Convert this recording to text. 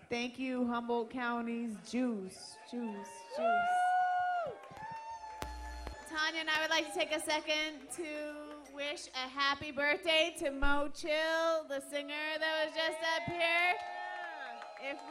Thank you, Humboldt County's Juice. Tanya and I would like to take a second to wish a happy birthday to Mo Chill, the singer that was just up here. If